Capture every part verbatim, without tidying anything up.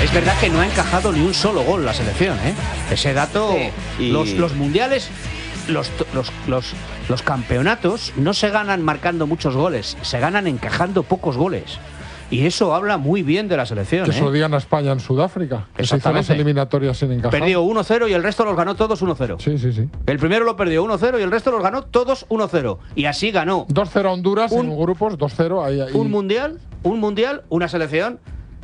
Es verdad que no ha encajado ni un solo gol la selección, ¿eh? Ese dato, sí. los, los mundiales, los, los, los, los campeonatos no se ganan marcando muchos goles, se ganan encajando pocos goles. Y eso habla muy bien de la selección. Que ¿eh? se lo digan a España en Sudáfrica. Que se hizo las eliminatorias sin encajar. Perdió uno cero y el resto los ganó todos uno cero. Sí, sí, sí. El primero lo perdió uno cero y el resto los ganó todos uno cero. Y así ganó. dos cero a Honduras un, en grupos, dos cero. Ahí, ahí. Un mundial, un mundial, una selección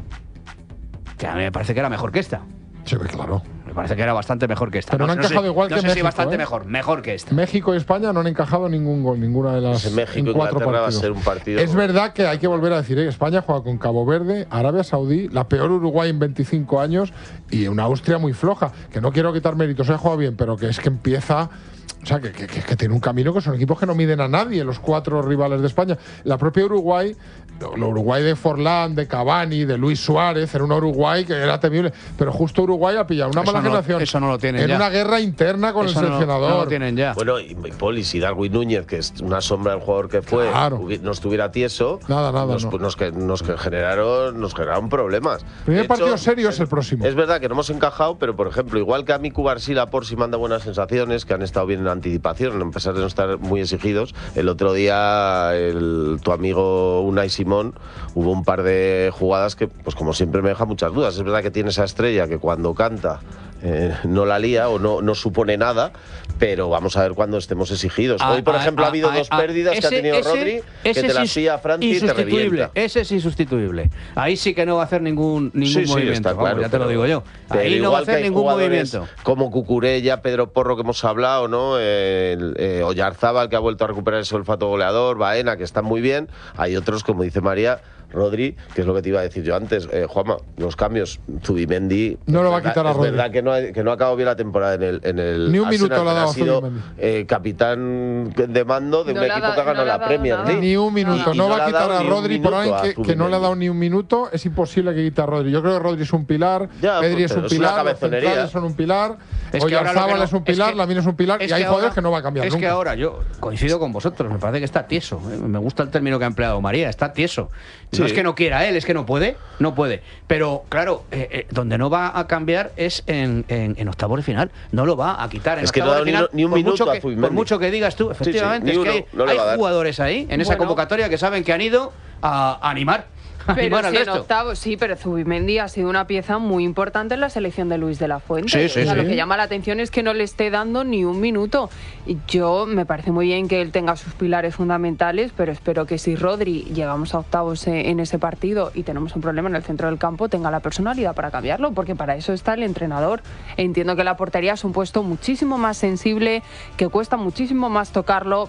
que a mí me parece que era mejor que esta. Sí, claro. Me parece que era bastante mejor que esta. Pero no, no han encajado sé, igual no que sé México. Si bastante ¿eh? mejor, mejor que esta. México y España no han encajado ningún gol, ninguna de las Ese México en cuatro Inglaterra partidos. Va a ser un partido. Es verdad que hay que volver a decir, ¿eh? España juega con Cabo Verde, Arabia Saudí, la peor Uruguay en veinticinco años y una Austria muy floja. Que no quiero quitar méritos, se ha jugado bien, pero que es que empieza. O sea, que, que, que tiene un camino que son equipos que no miden a nadie, los cuatro rivales de España. La propia Uruguay, la Uruguay de Forlán, de Cavani, de Luis Suárez, era una Uruguay que era temible. Pero justo Uruguay ha pillado una eso mala no, generación. Eso no lo tienen en ya. una guerra interna con eso el seleccionador. No, no lo tienen ya. Bueno, y, y Polis y Darwin Núñez, que es una sombra del jugador que fue, claro. no estuviera tieso, nada, nada, nos, no. nos, nos, nos, generaron, nos generaron problemas. El primer de partido hecho, serio es el próximo. Es verdad que no hemos encajado, pero por ejemplo, igual que a Miku Barsila por si manda buenas sensaciones, que han estado bien en la anticipación, a pesar de no estar muy exigidos. El otro día, el, tu amigo Unai Simón, hubo un par de jugadas que, pues como siempre, me deja muchas dudas. Es verdad que tiene esa estrella que cuando canta eh, no la lía o no, no supone nada, pero vamos a ver cuando estemos exigidos. A, Hoy, por a, ejemplo, a, ha habido a, dos a, pérdidas ese, que ha tenido ese, Rodri, ese que te las pilla Franci y te revienta. Ese es insustituible. Ahí sí que no va a hacer ningún, ningún sí, sí, movimiento. Está claro, vamos, ya te lo digo yo. Ahí no va a hacer ningún movimiento. Como Cucurella, Pedro Porro, que hemos hablado, ¿no? El, eh, Oyarzábal, que ha vuelto a recuperar ese olfato goleador, Baena, que están muy bien. Hay otros, como dice María, Rodri, que es lo que te iba a decir yo antes. Eh, Juanma, los cambios, Zubimendi. No lo va a quitar a Rodri. Es verdad que no, ha, que no ha acabado bien la temporada en el. En el Ni un Arsenal, minuto le ha dado ha sido Zubimendi. eh, capitán de mando de no un equipo da, que ha ganado no la Premier League. Ni un minuto. Y, y no, no va a quitar a Rodri por alguien que, que no le ha dado ni un minuto. Es imposible que quite a Rodri. Yo creo que Rodri es un pilar, ya, Pedri es un es pilar, los centrales son un pilar, Oyarzábal no, es un pilar, es que, Lamine es un pilar, y hay jugadores que no va a cambiar es nunca. Es que ahora yo coincido con vosotros, me parece que está tieso. ¿eh? Me gusta el término que ha empleado María, está tieso. Sí. No es que no quiera él, es que no puede, no puede. Pero claro, eh, eh, donde no va a cambiar es en, en, en octavos de final. No lo va a quitar en es que octavos no de final. Ni, ni un minuto por, a mucho que, por mucho que digas tú, efectivamente, sí, sí, es que hay, uno, no hay jugadores ahí en bueno, esa convocatoria que saben que han ido a, a animar. Pero si en octavos, sí, pero Zubimendi ha sido una pieza muy importante en la selección de Luis de la Fuente. Sí, sí, o sea, sí. Lo que llama la atención es que no le esté dando ni un minuto. Y yo me parece muy bien que él tenga sus pilares fundamentales, pero espero que si Rodri llegamos a octavos en ese partido y tenemos un problema en el centro del campo, tenga la personalidad para cambiarlo, porque para eso está el entrenador. Entiendo que la portería es un puesto muchísimo más sensible, que cuesta muchísimo más tocarlo.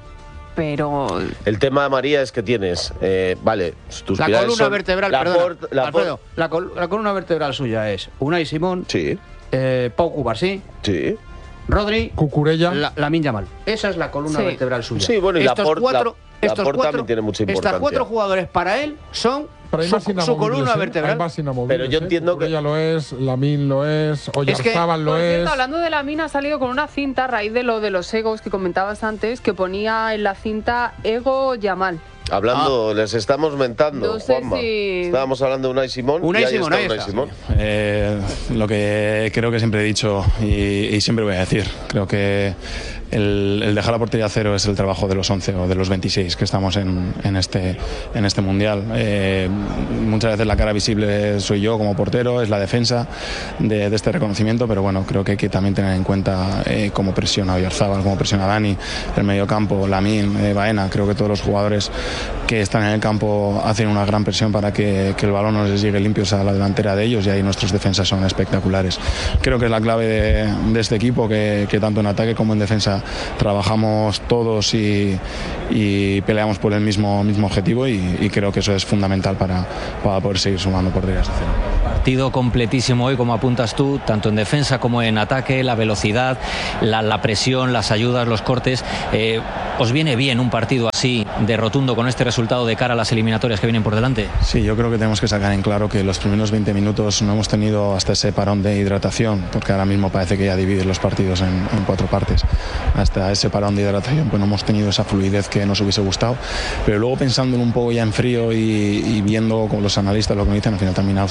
Pero el tema de María es que tienes, eh, vale, tus la pilares columna son vertebral, la perdona, port, la, Alfredo, la, col la columna vertebral suya es Unai Simón, sí, eh, Pau Cubarsí, sí, Rodri, Cucurella, la, Lamine Yamal. Esa es la columna sí. vertebral suya. Sí, bueno, y estos la Port, cuatro, la, estos la Port cuatro, también tiene mucha importancia. Estos cuatro jugadores para él son su, su columna ¿eh? vertebral. Pero yo entiendo ¿eh? que ella lo es, Lamine lo es, Oyarzábal es que, lo por es. Cierto, hablando de Lamine, ha salido con una cinta a raíz de lo de los egos que comentabas antes, que ponía en la cinta Ego Yamal. Hablando, ah. les estamos mentando, no sé Juanma. Si... Estábamos hablando de Unai Simón. Unai y ahí Simón, está ahí Unai está. Simón. Eh, lo que creo que siempre he dicho y, y siempre voy a decir, creo que el, el dejar la portería a cero es el trabajo de los once o de los veintiséis que estamos en, en, este, en este mundial. Eh, muchas veces la cara visible soy yo como portero, es la defensa de, de este reconocimiento, pero bueno, creo que hay que también tener en cuenta eh, cómo presiona Oyarzábal, cómo presiona Dani, el mediocampo, Lamine, eh, Baena. Creo que todos los jugadores que están en el campo hacen una gran presión para que, que el balón no les llegue limpios a la delantera de ellos, y ahí nuestros defensas son espectaculares. Creo que es la clave de, de este equipo, que, que tanto en ataque como en defensa trabajamos todos y, y peleamos por el mismo, mismo objetivo, y, y creo que eso es fundamental para, para poder seguir sumando porterías de cero. Partido completísimo hoy, como apuntas tú, tanto en defensa como en ataque, la velocidad, la, la presión, las ayudas, los cortes. Eh, ¿Os viene bien un partido así de rotundo con este resultado de cara a las eliminatorias que vienen por delante? Sí, yo creo que tenemos que sacar en claro que los primeros veinte minutos no hemos tenido hasta ese parón de hidratación, porque ahora mismo parece que ya divides los partidos en, en cuatro partes. Hasta ese parón de hidratación pues no hemos tenido esa fluidez que nos hubiese gustado, pero luego pensándolo un poco ya en frío y, y viendo con los analistas lo que me dicen, al final también Austria ha hecho una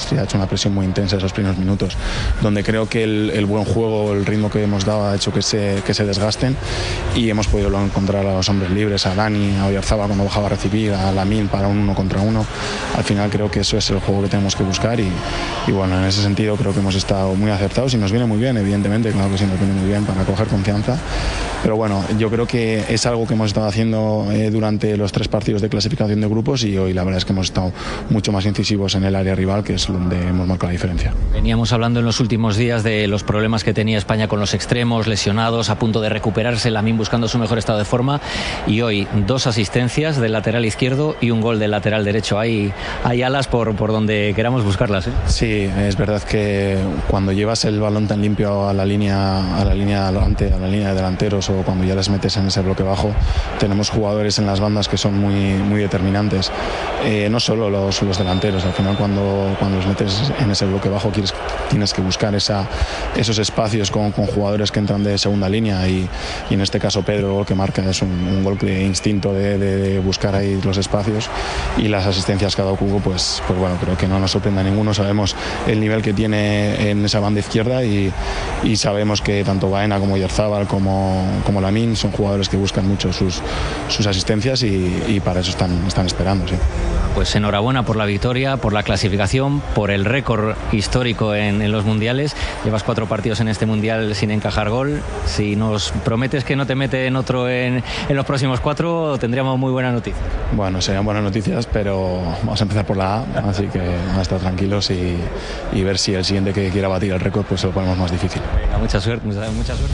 una presión muy intensa esos primeros minutos, donde creo que el, el buen juego, el ritmo que hemos dado ha hecho que se, que se desgasten y hemos podido encontrar a los hombres libres, a Dani, a Oyarzabal cuando bajaba a recibir, a Lamine para un uno contra uno. Al final creo que eso es el juego que tenemos que buscar y, y bueno, en ese sentido creo que hemos estado muy acertados y nos viene muy bien, evidentemente, claro que sí nos viene muy bien para coger confianza, pero bueno, yo creo que es algo que hemos estado haciendo eh, durante los tres partidos de clasificación de grupos y hoy la verdad es que hemos estado mucho más incisivos en el área rival, que es donde hemos marcado la diferencia. Veníamos hablando en los últimos días de los problemas que tenía España con los extremos, lesionados, a punto de recuperarse, Lamine buscando su mejor estado de forma y hoy dos asistencias del lateral izquierdo y un gol del lateral derecho. Hay, hay alas por, por donde queramos buscarlas, ¿eh? Sí, es verdad que cuando llevas el balón tan limpio a la línea, a la línea delante, a la línea de delanteros o cuando ya les metes en ese bloque bajo, tenemos jugadores en las bandas que son muy, muy determinantes. Eh, no solo los, los delanteros, al final cuando, cuando los metes en ese bloque bajo quieres, tienes que buscar esa, esos espacios con, con jugadores que entran de segunda línea y, y en este caso Pedro, el gol que marca es un, un gol de instinto de, de, de buscar ahí los espacios y las asistencias que ha dado Cubo, pues, pues bueno, creo que no nos sorprende a ninguno, sabemos el nivel que tiene en esa banda izquierda y, y sabemos que tanto Baena como Oyarzabal como, como Lamine son jugadores que buscan mucho sus, sus asistencias y, y para eso están, están esperando, sí. Pues enhorabuena por la victoria, por la clasificación, por el récord histórico en, en los mundiales. Llevas cuatro partidos en este mundial sin encajar gol. Si nos prometes que no te meten otro en, en los próximos cuatro, tendríamos muy buenas noticias. Bueno, serían buenas noticias, pero vamos a empezar por la A, así que vamos a estar tranquilos y, y ver si el siguiente que quiera batir el récord pues se lo ponemos más difícil. Venga, mucha suerte, mucha, mucha suerte.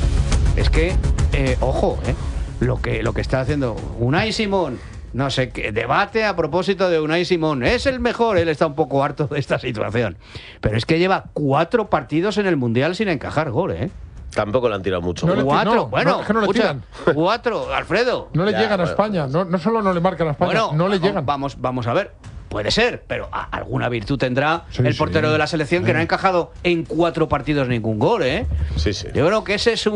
Es que, eh, ojo, eh, lo que, lo que está haciendo Unai Simón, no sé qué, debate a propósito de Unai Simón, es el mejor, él está un poco harto de esta situación, pero es que lleva cuatro partidos en el Mundial sin encajar gol, ¿eh? Tampoco le han tirado mucho. No le- Cuatro, no, bueno, no, es que no le escucha, tiran. cuatro, Alfredo. No le Ya, llegan a bueno, España, no, no solo no le marcan a España, Bueno, no le va- llegan. Vamos, vamos a ver. Puede ser, pero a- alguna virtud tendrá Sí, el sí. portero de la selección que Sí. no ha encajado en cuatro partidos ningún gol, ¿eh? Sí, sí. Yo creo que ese es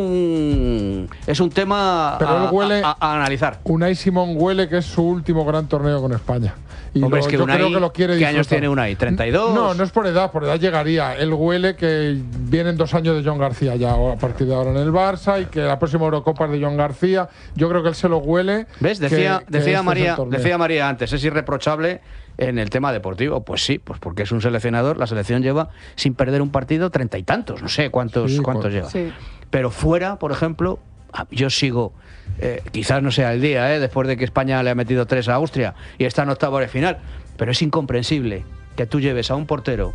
un es un tema Pero a, él huele- a- a analizar. Unai Simón huele que es su último gran torneo con España. Y Hombre, lo- es que yo Unai, creo que lo quiere ¿qué años disfrutar. tiene Unai? ¿treinta y dos? No, no es por edad, por edad llegaría. Él huele que vienen dos años de John García ya a partir de ahora en el Barça y que la próxima Eurocopa es de John García. Yo creo que él se lo huele. ¿Ves? que- Decía, que decía, este es el María, torneo. decía María antes, es irreprochable en el tema deportivo. Pues sí, pues porque es un seleccionador. La selección lleva sin perder un partido treinta y tantos, no sé cuántos, Sí, cuántos con- lleva. Sí. Pero fuera, por ejemplo, ah, yo sigo, eh, quizás no sea el día, eh, después de que España le ha metido tres a Austria y está en octavos de final, pero es incomprensible que tú lleves a un portero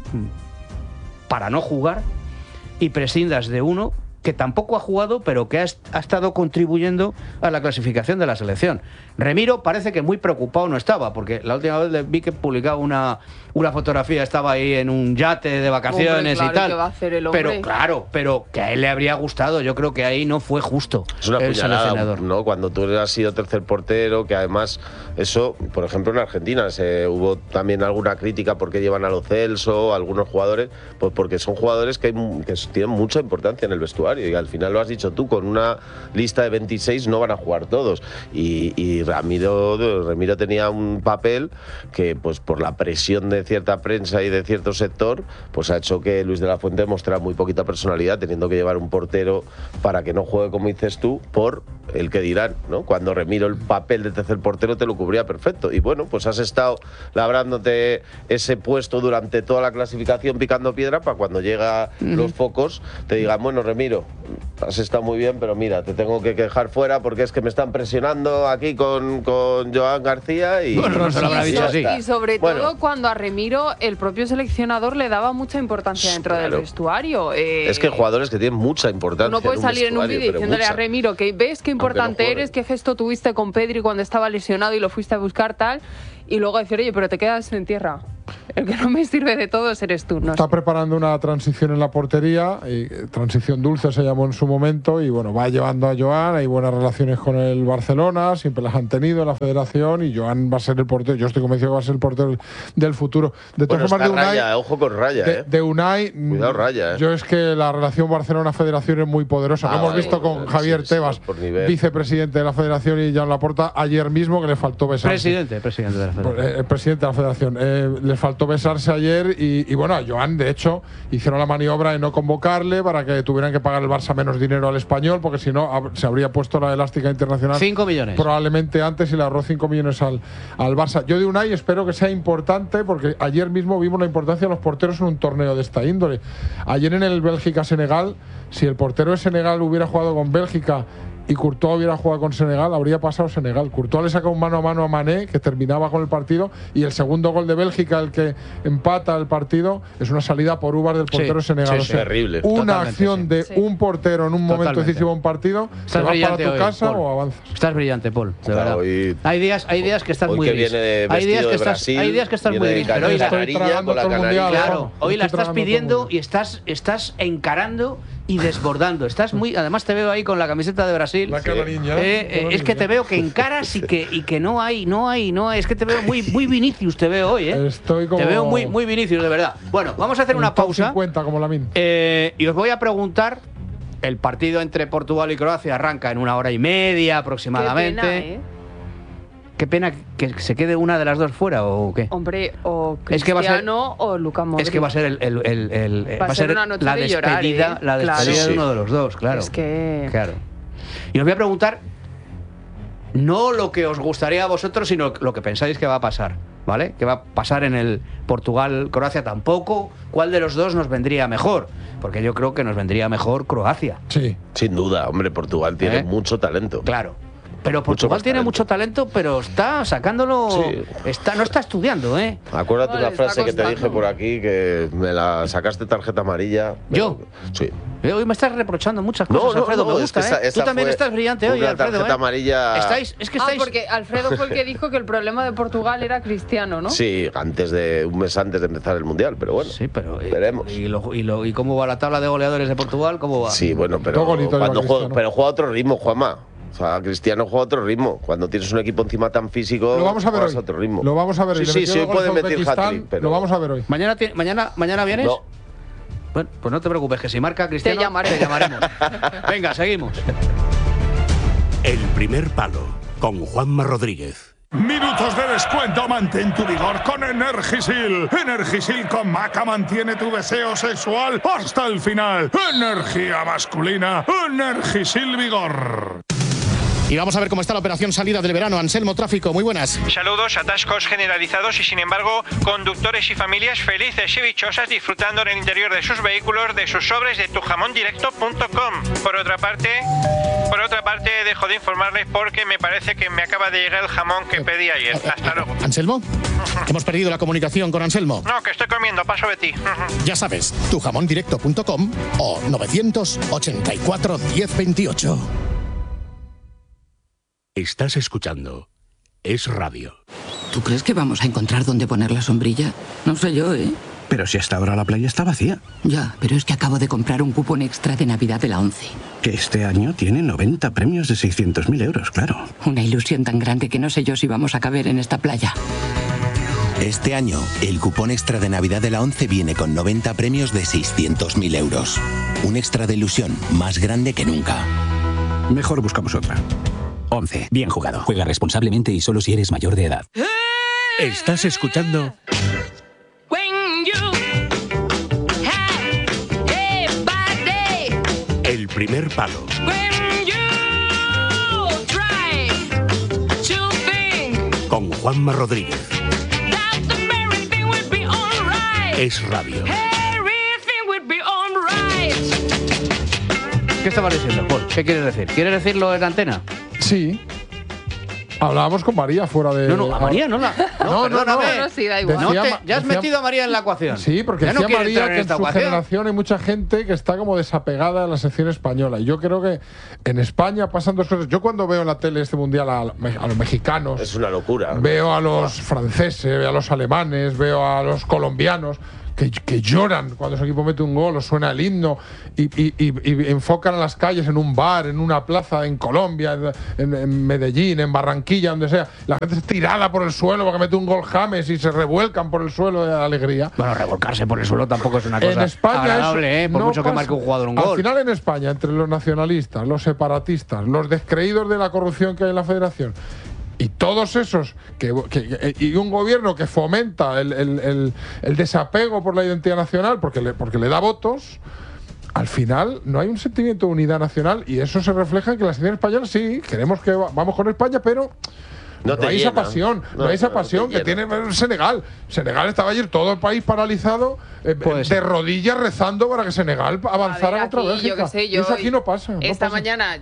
mm, para no jugar y prescindas de uno que tampoco ha jugado, pero que ha, est- ha estado contribuyendo a la clasificación de la selección. Remiro parece que muy preocupado no estaba, porque la última vez le vi que publicaba una, una fotografía, estaba ahí en un yate de vacaciones Hombre, claro, y tal. ¿qué va a hacer el hombre? Pero claro, pero que a él le habría gustado, yo creo que ahí no fue justo Es una el puñalada, seleccionador. ¿no? Cuando tú has sido tercer portero, que además eso, por ejemplo, en Argentina se, hubo también alguna crítica porque llevan a Lo Celso, algunos jugadores, pues porque son jugadores que, hay mu- que tienen mucha importancia en el vestuario y al final lo has dicho tú, con una lista de veintiséis no van a jugar todos. Y, y Ramiro, Ramiro tenía un papel que, pues por la presión de cierta prensa y de cierto sector, pues ha hecho que Luis de la Fuente mostrara muy poquita personalidad, teniendo que llevar un portero para que no juegue, como dices tú, por el que dirán, ¿no? Cuando Remiro el papel de tercer portero te lo cubría perfecto. Y bueno, pues has estado labrándote ese puesto durante toda la clasificación picando piedra para cuando llega los focos te digan, bueno, Remiro, has estado muy bien, pero mira, te tengo que quejar fuera porque es que me están presionando aquí con, con Joan García y... Bueno, no se lo habrá Y dicho so- así. Y sobre Bueno. todo cuando a Remiro el propio seleccionador le daba mucha importancia dentro Claro. del vestuario. Eh, Es que hay jugadores que tienen mucha importancia. Uno puede en salir en un vestuario, vídeo pero diciéndole a mucha. Remiro que ves qué importante juegue. eres, qué gesto tuviste con Pedri cuando estaba lesionado y lo fuiste a buscar tal, y luego decir, oye, pero te quedas en tierra. El que no me sirve de todo eres tú. No Está sé. preparando una transición en la portería, y, eh, transición dulce se llamó en su momento, y bueno, va llevando a Joan, hay buenas relaciones con el Barcelona, siempre las han tenido en la federación, y Joan va a ser el portero, yo estoy convencido que va a ser el portero del futuro. De Bueno, todas formas, está de Unai, Raya, ojo con Raya, de, ¿eh? de Unai, mm, Cuidado, Raya, ¿eh? yo es que la relación Barcelona-Federación es muy poderosa. Ah, Lo hemos vale, visto con sí, Javier sí, Tebas, por nivel. vicepresidente de la federación, y Joan Laporta ayer mismo, que le faltó besarse. Presidente, presidente de la Pues, Federación. eh, el presidente de la federación. Eh, les les faltó besarse ayer y, y bueno, a Joan, de hecho, hicieron la maniobra de no convocarle para que tuvieran que pagar el Barça menos dinero al Español, porque si no, hab- se habría puesto la elástica internacional. cinco millones. Probablemente antes y le ahorró cinco millones al, al Barça. Yo de Unai espero que sea importante, porque ayer mismo vimos la importancia de los porteros en un torneo de esta índole. Ayer en el Bélgica-Senegal, si el portero de Senegal hubiera jugado con Bélgica y Courtois hubiera jugado con Senegal, habría pasado Senegal. Courtois le saca un mano a mano a Mané, que terminaba con el partido, y el segundo gol de Bélgica, el que empata el partido, es una salida por uvas del portero Sí, de Senegal. sí, O sea, terrible. Una Totalmente, acción sí. de Sí. un portero en un momento Totalmente. decisivo de un partido, te Estás vas para brillante tu hoy, casa Paul. o avanzas. Estás brillante, Paul, de Claro, verdad. hoy- hay días, hay días que estás hoy muy que gris. viene de Hay días vestido que de estás, Brasil, hay días que estás viene muy de gris, pero hoy la, Estoy canarilla, tragando con la todo el mundial, canarilla. claro, Juan. hoy la Estoy estás tragando todo el pidiendo mundial. y estás, estás encarando y desbordando. Estás muy, además te veo ahí con la camiseta de Brasil. La canariña. Eh, eh, es que te veo que encaras y que, y que no hay, no hay, no hay. Es que te veo muy, muy Vinicius, te veo hoy, ¿eh? Estoy como- Te veo muy, muy Vinicius, de verdad. Bueno, vamos a hacer una En top pausa. cincuenta como la min. Eh, y os voy a preguntar. El partido entre Portugal y Croacia arranca en una hora y media aproximadamente. Qué pena, ¿eh? Qué pena que se quede una de las dos fuera, ¿o qué? Hombre, o Es que va a ser- Cristiano o Luka Modric. Es que va a ser el, el- el- el- Va a ser una noche la de llorar, despedida, ¿eh? la Claro. despedida Sí, de sí. uno de los dos, claro. Es que... Claro. Y os voy a preguntar no lo que os gustaría a vosotros, sino lo que pensáis que va a pasar, ¿vale? ¿Qué va a pasar en el Portugal-Croacia tampoco? ¿Cuál de los dos nos vendría mejor? Porque yo creo que nos vendría mejor Croacia, Sí. Sin duda, hombre, Portugal tiene ¿Eh? mucho talento. claro. Pero Portugal más tiene talento. mucho talento, pero está sacándolo, Sí. está, no está estudiando, ¿eh? Acuérdate No, una le está frase que te costando. dije por aquí, que me la sacaste tarjeta amarilla. ¿Yo? Sí. Eh, Hoy me estás reprochando muchas No, cosas, no, Alfredo, no, me es que gusta, esa- ¿eh? esa Tú también fue estás brillante hoy, una Alfredo, tarjeta ¿eh? amarilla. Estáis, es que Ah, estáis... porque Alfredo fue el que dijo que el problema de Portugal era Cristiano, ¿no? Sí, antes de un mes antes de empezar el mundial, pero bueno. Sí, pero... eh, veremos. ¿Y, lo- y, lo- ¿Y cómo va la tabla de goleadores de Portugal? ¿Cómo va? Sí, bueno, pero Dos golitos cuando lleva juega, Cristiano. pero juega a otro ritmo, Juanma. O sea, Cristiano juega a otro ritmo. Cuando tienes un equipo encima tan físico, Lo vamos a ver juegas hoy. a otro ritmo. Lo vamos a ver hoy. Sí, Le sí, metió sí, dos puede goles a meter Uzbekistán, hat-trick, pero... Lo vamos a ver hoy. ¿Mañana, ti- mañana, ¿Mañana vienes? No. Bueno, pues no te preocupes, que si marca Cristiano, Te llamaré. te llamaremos. Venga, seguimos. El primer palo con Juanma Rodríguez. Minutos de descuento, mantén tu vigor con Energisil. Energisil con Maca mantiene tu deseo sexual hasta el final. Energía masculina, Energisil Vigor. Y vamos a ver cómo está la operación salida del verano. Anselmo Tráfico, muy buenas. Saludos, atascos generalizados y sin embargo conductores y familias felices y dichosas disfrutando en el interior de sus vehículos de sus sobres de tu jamón directo punto com. Por otra parte, por otra parte dejo de informarles porque me parece que me acaba de llegar el jamón que pedí ayer. Hasta luego. ¿Anselmo? Hemos perdido la comunicación con Anselmo. No, que estoy comiendo, paso de ti. Ya sabes, tu jamón directo punto com o novecientos ochenta y cuatro diez veintiocho. Estás escuchando Es Radio. ¿Tú crees que vamos a encontrar dónde poner la sombrilla? No sé yo, ¿eh? Pero si hasta ahora la playa está vacía. Ya, pero es que acabo de comprar un cupón extra de Navidad de la ONCE. Que este año tiene noventa premios de seiscientos mil euros, claro. Una ilusión tan grande que no sé yo si vamos a caber en esta playa. Este año, el cupón extra de Navidad de la ONCE viene con noventa premios de seiscientos mil euros. Un extra de ilusión más grande que nunca. Mejor buscamos otra. ONCE. Bien jugado. Juega responsablemente y solo si eres mayor de edad. Estás escuchando El primer palo con Juanma Rodríguez. Es Radio. ¿Qué estabas diciendo, Paul? ¿Qué quieres decir? ¿Quieres decirlo en antena? Sí. Hablábamos con María fuera de... No, no, a María no la... No, No, no, perdóname. no. No, sí, da igual. No te- Decía- ya has decía- metido a María en la ecuación. Sí, porque Ya no decía quiere María entrar en que en esta su ecuación. generación hay mucha gente que está como desapegada de la sección española. Y yo creo que en España pasan dos cosas. Yo cuando veo en la tele este mundial a, a los mexicanos, Es una locura. veo a los franceses, veo a los alemanes, veo a los colombianos que, que lloran cuando su equipo mete un gol o suena el himno y, y- y- y enfocan a las calles en un bar, en una plaza, en Colombia, en, en Medellín, en Barranquilla, donde sea. La gente es tirada por el suelo porque mete un gol James y se revuelcan por el suelo de alegría. Bueno, revolcarse por el suelo tampoco es una En cosa España agradable, eso ¿eh? Por no mucho que pasa. marque un jugador un Al gol. final en España, entre los nacionalistas, los separatistas, los descreídos de la corrupción que hay en la federación Y todos esos, que, que, y un gobierno que fomenta el, el, el, el desapego por la identidad nacional, porque le, porque le da votos, al final no hay un sentimiento de unidad nacional, y eso se refleja en que la selección española sí, queremos que va, vamos con España, pero no, no hay llena. esa pasión, no, no hay esa no, pasión no que tiene Senegal. Senegal estaba ayer todo el país paralizado, eh, de ser. rodillas rezando para que Senegal avanzara contra Bélgica. Yo que sé, yo y eso aquí no pasa. Esta no pasa. mañana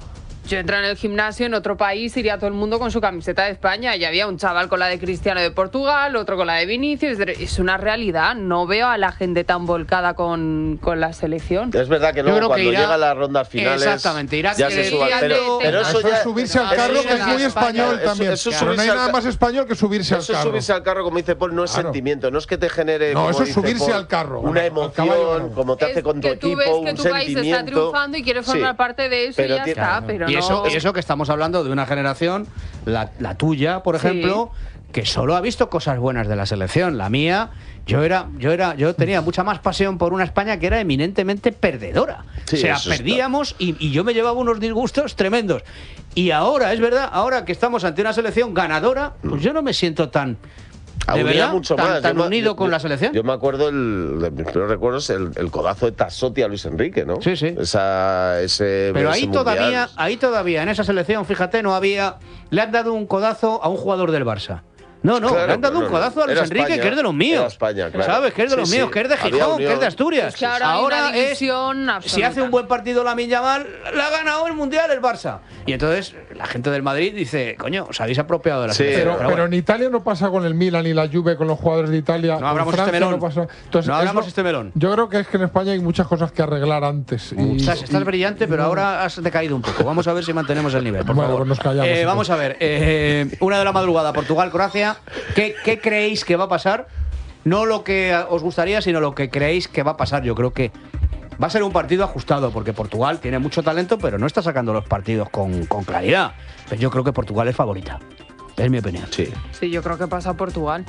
yo entré en el gimnasio en otro país, iría todo el mundo con su camiseta de España, y había un chaval con la de Cristiano de Portugal, otro con la de Vinicius. Es una realidad, no veo a la gente tan volcada con, con la selección. Es verdad que no, cuando que irá, llega a las rondas finales exactamente, irá ya se suba, pero, pero eso, eso ya es subirse al carro, que es muy español también. Eso, eso pero no hay nada más español que subirse al eso carro. Eso subirse al carro, como dice Paul, no es claro. sentimiento, no es que te genere, no, eso es subirse Paul, al carro, una emoción, como te hace con tu equipo, un sentimiento. Es que tu país está triunfando y quieres formar parte de eso, y ya está, pero no. Y eso que estamos Estamos hablando de una generación, la, la tuya, por ejemplo, sí. que solo ha visto cosas buenas de la selección. La mía, yo era, yo era, yo tenía mucha más pasión por una España que era eminentemente perdedora. Sí, o sea, perdíamos y, y yo me llevaba unos disgustos tremendos. Y ahora, es verdad, ahora que estamos ante una selección ganadora, pues yo no me siento tan... ¿De verdad? Mucho ¿Tan, más. tan yo, unido yo, con yo, la selección? Yo me acuerdo, el, de mis primeros recuerdos, el, el codazo de Tassotti a Luis Enrique, ¿no? Sí, sí. Esa, ese, Pero ese ahí mundial. todavía, ahí todavía, en esa selección, fíjate, no había... Le han dado un codazo a un jugador del Barça. No, no, claro, le han dado no, un codazo no. a Luis Era Enrique, España, que es de los míos. España, claro. ¿Sabes? Que es de los sí, míos, sí. que es de Gijón, que es de Asturias. Es que ahora, ahora hay una división es, si hace un buen partido Lamine Yamal, le ha ganado el Mundial el Barça. Y entonces la gente del Madrid dice, coño, os habéis apropiado de la sí, selección. Pero, pero, pero bueno. en Italia no pasa con el Milan y la Juve, con los jugadores de Italia. No abramos Francia este melón. No, pasa. Entonces, no abramos eso, este melón. Yo creo que es que en España hay muchas cosas que arreglar antes. Y, o sea, estás y, brillante, pero y, ahora has decaído un poco. Vamos a ver si mantenemos el nivel, por bueno, favor. Pues nos callamos, eh, vamos a ver. Eh, una de la madrugada, Portugal-Croacia. ¿Qué, ¿Qué creéis que va a pasar? No lo que os gustaría, sino lo que creéis que va a pasar. Yo creo que va a ser un partido ajustado, porque Portugal tiene mucho talento, pero no está sacando los partidos con, con claridad. Pero yo creo que Portugal es favorita. Es mi opinión. Sí. Sí, yo creo que pasa Portugal.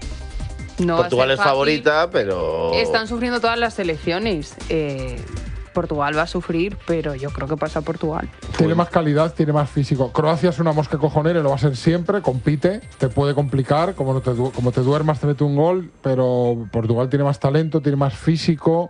No Portugal es fácil. favorita, pero... Están sufriendo todas las selecciones. Eh, Portugal va a sufrir, pero yo creo que pasa Portugal. Tiene más calidad, tiene más físico. Croacia es una mosca cojonera y lo va a ser siempre, compite, te puede complicar, como, no te, como te duermas te mete un gol, pero Portugal tiene más talento, tiene más físico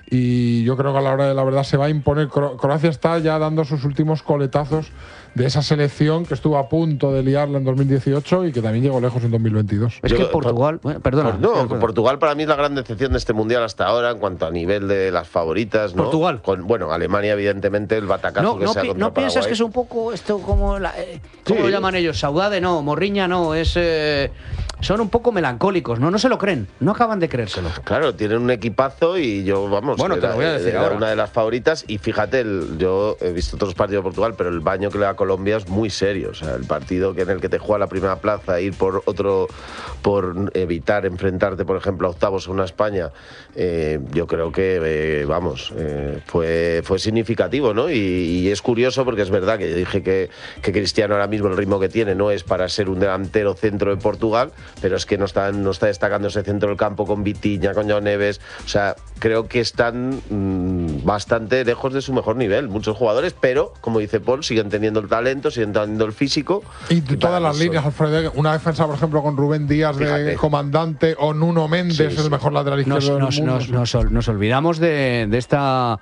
y yo creo que a la hora de la verdad se va a imponer. Croacia está ya dando sus últimos coletazos de esa selección que estuvo a punto de liarla en dos mil dieciocho y que también llegó lejos en dos mil veintidós. Es Yo, que Portugal, por, perdona. Por, no, perdona. Portugal para mí es la gran decepción de este mundial hasta ahora en cuanto a nivel de las favoritas, ¿no? Portugal. Con, bueno, Alemania evidentemente el batacazo no, que no, sea pi contra ¿No piensas Paraguay. que es un poco esto como la, eh, ¿cómo sí. lo llaman ellos? Saudade no, Morriña no, es eh, son un poco melancólicos, no no se lo creen, no acaban de creérselo. Claro, tienen un equipazo y yo, vamos, bueno, era, te lo voy a decir era ahora. una de las favoritas y fíjate, el, yo he visto otros partidos de Portugal, pero el baño que le da a Colombia es muy serio, o sea, el partido que en el que te juega la primera plaza, ir por otro, por evitar enfrentarte, por ejemplo, a octavos a una España, eh, yo creo que, eh, vamos, eh, fue, fue significativo, ¿no? Y, y es curioso porque es verdad que yo dije que, que Cristiano ahora mismo el ritmo que tiene no es para ser un delantero centro de Portugal, pero es que no está, no está destacando ese centro del campo con Vitinha, con João Neves, o sea, creo que están mmm, bastante lejos de su mejor nivel, muchos jugadores, pero, como dice Paul, siguen teniendo el talento, siguen teniendo el físico. Y, y todas las eso. líneas, Alfredo, una defensa, por ejemplo, con Rubén Díaz Fíjate. de comandante o Nuno Méndez, sí, sí. el mejor lateral izquierdo nos, del nos, mundo. Nos, nos, nos olvidamos de, de esta...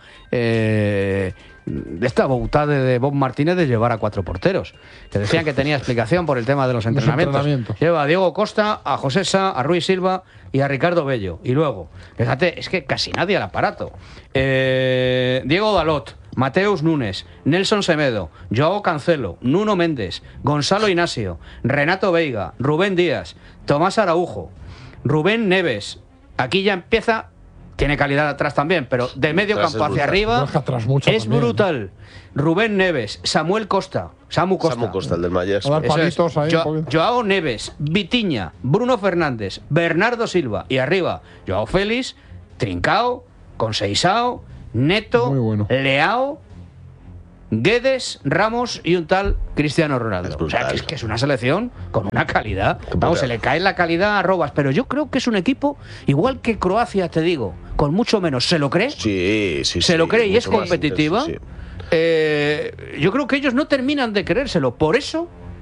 Eh, de esta boutada de Bob Martínez de llevar a cuatro porteros, que decían que tenía explicación por el tema de los entrenamientos. Los entrenamientos. Lleva a Diego Costa, a José Sá, a Rui Silva y a Ricardo Bello. Y luego, fíjate, es que casi nadie al aparato. Eh, Diego Dalot, Mateus Nunes, Nelson Semedo, Joao Cancelo, Nuno Méndez, Gonzalo Inacio, Renato Veiga, Rubén Díaz, Tomás Araujo, Rubén Neves. Aquí ya empieza... Tiene calidad atrás también, pero de medio campo hacia arriba es también, brutal. ¿no? Rubén Neves, Samuel Costa, Samu Costa. Samu Costa, el del Mayer. Es. Jo Joao Neves, Vitinha, Bruno Fernández, Bernardo Silva y arriba Joao Félix, Trincao, Conceição, Neto, bueno. Leao, Guedes, Ramos y un tal Cristiano Ronaldo. O sea, que es, que es una selección con una calidad. Vamos, se le cae la calidad a Robas, pero yo creo que es un equipo, igual que Croacia, te digo, con mucho menos. ¿Se lo cree? Sí, sí, Se sí, lo cree y es competitiva. Intenso, sí. eh, yo creo que ellos no terminan de creérselo. Por eso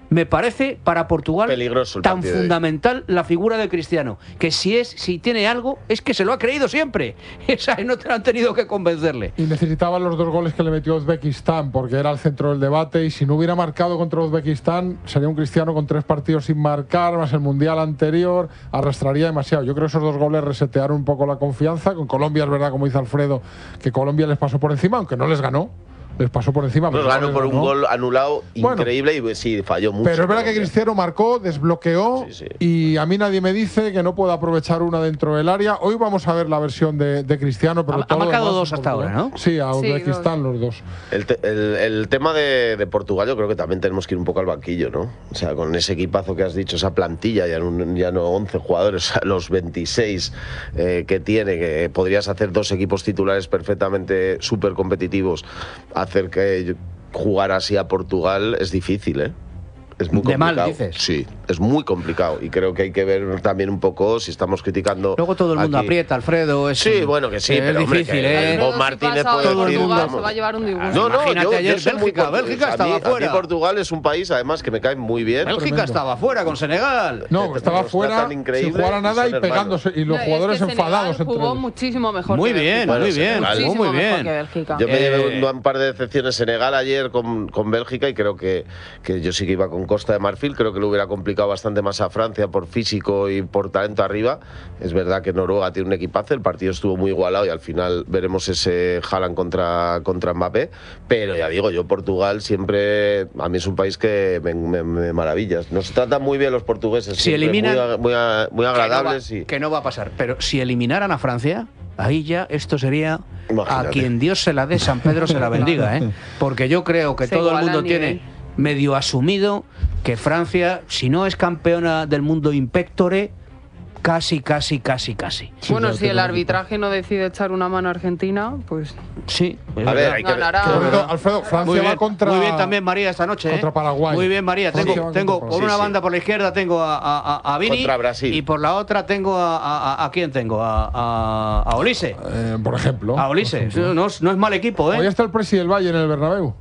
Me parece para Portugal Peligroso el tan partido de hoy. fundamental la figura de Cristiano, que si es si tiene algo es que se lo ha creído siempre. O sea, no te han tenido que convencerle. Y necesitaba los dos goles que le metió Uzbekistán, porque era el centro del debate, y si no hubiera marcado contra Uzbekistán, sería un Cristiano con tres partidos sin marcar, más el Mundial anterior, arrastraría demasiado. Yo creo que esos dos goles resetearon un poco la confianza. Con Colombia es verdad, como dice Alfredo, que Colombia les pasó por encima, aunque no les ganó. Les pasó por encima. Nos ganó por un ganó. gol anulado Bueno, increíble y sí, falló mucho. Pero es verdad que Colombia. Cristiano marcó, desbloqueó, Sí, sí. y a mí nadie me dice que no pueda aprovechar una dentro del área. Hoy vamos a ver la versión de, de Cristiano, pero Ha- ha todo lo marcado demás dos en hasta Portugal. ahora, ¿no? Sí, a Sí, Uzbekistán los dos. El, te- el- el tema de, de Portugal, yo creo que también tenemos que ir un poco al banquillo, ¿no? O sea, con ese equipazo que has dicho, esa plantilla, ya no, ya no once jugadores, o sea, los veintiséis eh, que tiene, que podrías hacer dos equipos titulares perfectamente súper competitivos, hacer que jugar así a Portugal es difícil, ¿eh? Es muy De mal, complicado. dices. Sí, es muy complicado. Y creo que hay que ver también un poco si estamos criticando. Luego todo el mundo aquí. aprieta, Alfredo. Es, Sí, bueno, que sí, es pero hombre, difícil, que ¿eh? Bob Martínez puede todo el decir, mundo vamos. se va a llevar un disgusto. No, no, Imagínate yo, ayer yo soy muy Bélgica, por- Bélgica a mí- estaba a mí fuera. Portugal es un país, además, que me cae muy bien. Bélgica Tremendo. estaba fuera con Senegal. No, estaba nos fuera tratan sin increíble jugar a y nada son y hermanos. pegándose. Y los No, jugadores es que Senegal enfadados entre jugó ellos. muchísimo mejor Muy que bien, Bélgica. Bueno, muy bien, Senegal. jugó Muchísimo muy mejor bien. que Bélgica. Yo me Eh, llevé un par de decepciones Senegal ayer con, con Bélgica y creo que, que yo sí que iba con Costa de Marfil. Creo que lo hubiera complicado bastante más a Francia por físico y por talento arriba. Es verdad que Noruega tiene un equipazo, el partido estuvo muy igualado y al final veremos ese Haaland contra, contra Mbappé. Pero ya digo, yo Portugal siempre, a mí es un país que me, me, me maravillas. Nos tratan muy bien los portugueses, Si siempre eliminan- muy, ag- muy, a- muy agradables. que no, va, y que no va a pasar. Pero si eliminaran a Francia, ahí ya esto sería Imagínate. a quien Dios se la dé, San Pedro se la bendiga, ¿eh? Porque yo creo que Se todo el iguala mundo a nivel. tiene medio asumido que Francia, si no es campeona del mundo impectore, casi, casi, casi, casi. Bueno, si el arbitraje no decide echar una mano a Argentina, pues Sí. es A ver, verdad. hay que ver. ganará. Alfredo, Alfredo, Francia Muy bien, va contra. muy bien también María esta noche. ¿eh? contra Paraguay. Muy bien María. Francia Tengo, va tengo contra por una Paraguay. Sí, banda sí. por la izquierda tengo a, a, a- a Vini Contra Brasil. y por la otra tengo a, a, a- ¿a quién tengo? A, a, a Olise. Eh, por ejemplo. A Olise. Por ejemplo. No, es- no es mal equipo, ¿eh? Hoy está el presidente del Bayern en el Bernabéu.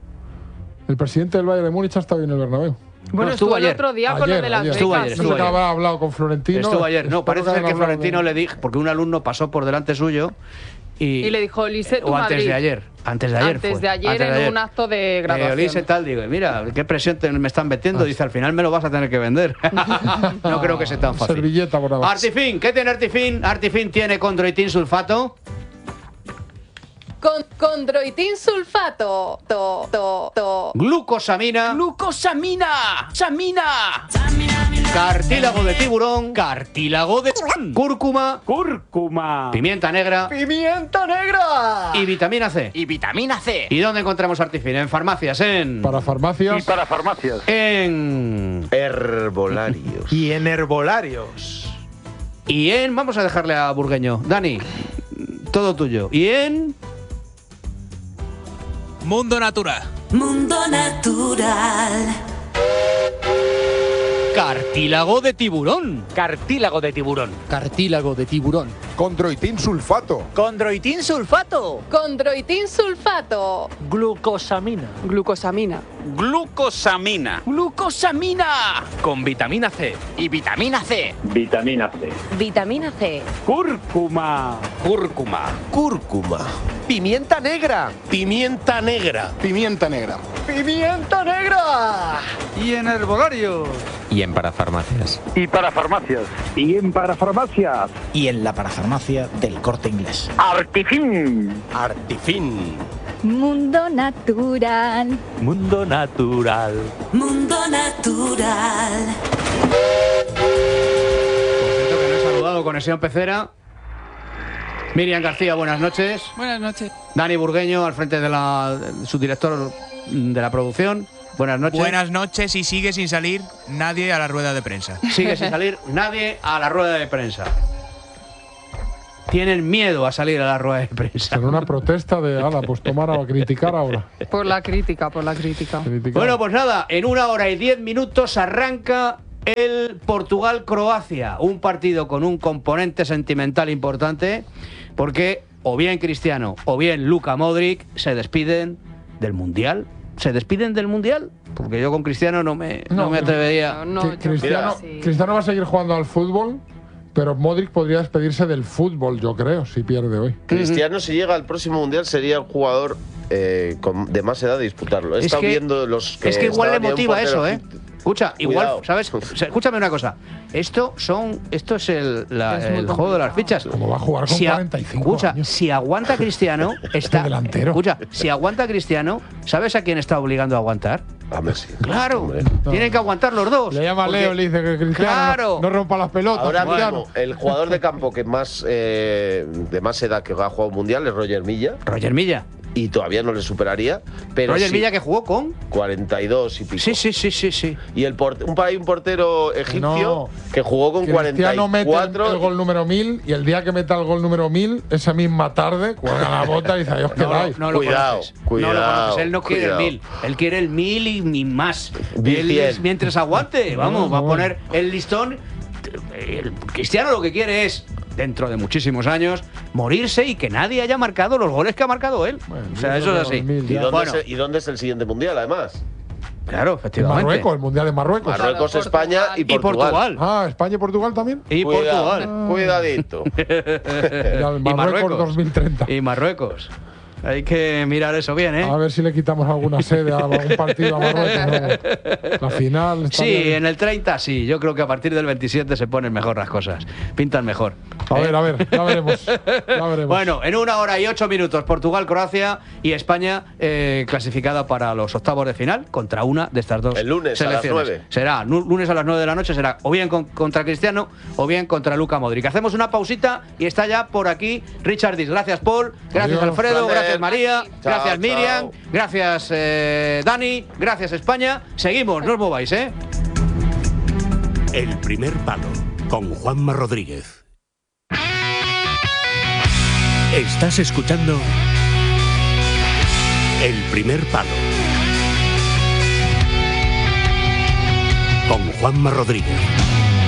El presidente del Bayern de Múnich ha estado hoy en el Bernabéu. bueno, estuvo estuvo el ayer. otro día con lo Ayer, de las ayer. Estuvo becas. ayer, No estuvo sé que ayer. habrá hablado con Florentino. Estuvo ayer. No, Espero parece que ser hayan que hablado Florentino de- le dijo, porque un alumno pasó por delante suyo y, Y le dijo, Olise, tu o antes Madrid. de ayer. Antes de ayer. Antes fue, de ayer antes de en un acto de Eh, graduación. Olise tal, digo, mira, qué presión te- me están metiendo. Dice, al final me lo vas a tener que vender. No creo que sea tan fácil. Servilleta por abajo. Artifin, ¿qué tiene Artifin? Artifin tiene condroitin sulfato. Con, condroitin sulfato. To, to, to. Glucosamina. ¡Glucosamina! ¡Samina! Cartílago de tiburón. Cartílago de cúrcuma. ¡Cúrcuma! Pimienta negra. ¡Pimienta negra! Y vitamina C. Y vitamina C. ¿Y dónde encontramos Artifin? En farmacias, en. Para farmacias. para farmacias. En. herbolarios. Y en herbolarios. Y en. Vamos a dejarle a Burgueño. Dani, todo tuyo. Y en. Mundo Natura. Mundo Natural. Cartílago de tiburón. Cartílago de tiburón. Cartílago de tiburón. Condroitin sulfato. Condroitin sulfato. Condroitin sulfato. Glucosamina. Glucosamina. Glucosamina. Glucosamina. Con vitamina C. Y vitamina C. Vitamina C. Vitamina C. Cúrcuma. Cúrcuma. Cúrcuma. Pimienta negra. Pimienta negra. Pimienta negra. ¡Pimienta negra! Y en herbolarios. Y en parafarmacias. Y para farmacias. Y en parafarmacias. Y en la parafarmacia del Corte Inglés. Artifin. Artifin. Mundo natural. Mundo natural. Mundo Natural. Por cierto, que no he saludado. Conexión Pecera. Miriam García, buenas noches. Buenas noches. Dani Burgueño, al frente de la de su director de la producción. Buenas noches. Buenas noches y sigue sin salir nadie a la rueda de prensa. Sigue sin salir nadie a la rueda de prensa. Tienen miedo a salir a la rueda de prensa. Será una protesta de, ala, pues tomar a criticar ahora. Por la crítica, por la crítica. Criticar. Bueno, pues nada, en una hora y diez minutos arranca el Portugal-Croacia. Un partido con un componente sentimental importante, porque o bien Cristiano o bien Luka Modric se despiden del Mundial. ¿Se despiden del Mundial? Porque yo con Cristiano no me, no, No, me atrevería. No, Cri- yo Cristiano, creo que sí. Cristiano va a seguir jugando al fútbol, pero Modric podría despedirse del fútbol, yo creo, si pierde hoy. Cristiano, si llega al próximo mundial, sería el jugador eh, con, de más edad de disputarlo. He Es estado que- viendo los que Es que igual le estaban en un motiva portero eso, ¿eh? egip- Escucha, igual, Cuidado. ¿sabes? O sea, escúchame una cosa. Esto son, esto es el, la- Es muy el juego de las fichas. Como va a jugar con Si a- cuarenta y cinco escucha, años. si aguanta Cristiano, está. delantero. Escucha, si aguanta Cristiano, ¿sabes a quién está obligando a aguantar? A Messi. Claro, Hombre. tienen que aguantar los dos. Le llama a porque- Leo, le dice que Cristiano Claro. no, no rompa las pelotas. Ahora Cristiano. mismo, el jugador de campo que más eh, de más edad que ha jugado un mundial es Roger Milla. Roger Milla. Y todavía no le superaría. Pero Roger sí, Milla que jugó con. cuarenta y dos y pico. Sí, sí, sí, sí, sí. Y el port- un, hay un portero egipcio No. que jugó con Cristiano mete el, el cuarenta y cuatro. gol número mil y el día que meta el gol número mil, esa misma tarde, cuelga la bota y dice, ahí os No, quedáis. no lo Cuidado, conoces. cuidado, No lo conoces. Él no quiere cuidado. el mil. Él quiere el mil y ni más. Mil Él cien. es- mientras aguante, vamos, No, va a no. poner el listón. El Cristiano lo que quiere es, dentro de muchísimos años, morirse y que nadie haya marcado los goles que ha marcado él. Bueno, o sea, yo eso creo es que así. los mil ¿Y ya. dónde, Bueno. es el, ¿Y dónde es el siguiente mundial, además? Claro, En efectivamente. Marruecos, el Mundial de Marruecos. Marruecos, Portugal. España y Y Portugal. Portugal. Ah, España y Portugal también. Y Cuidado, Portugal. Cuidadito. Ya, el Y Marruecos Marruecos. dos mil treinta. Y Marruecos. Hay que mirar eso bien, ¿eh? A ver si le quitamos alguna sede a algún partido a Marruecos. ¿no? La final. está Sí, bien. en el treinta sí. Yo creo que a partir del veintisiete se ponen mejor las cosas. Pintan mejor. A ver, a ver, ya veremos. Ya veremos. Bueno, en una hora y ocho minutos, Portugal, Croacia y España eh, clasificada para los octavos de final contra una de estas dos El lunes a las selecciones. nueve. Será nu- lunes a las nueve de la noche, será o bien con- contra Cristiano o bien contra Luka Modric. Hacemos una pausita y está ya por aquí Richard Dis. Gracias, Paul. Gracias, Adiós. Alfredo. Placer. Gracias, María. Chao, gracias, chao. Miriam. Gracias, eh, Dani. Gracias, España. Seguimos, no os mováis, ¿eh? El primer palo con Juanma Rodríguez. Estás escuchando El primer palo con Juanma Rodríguez.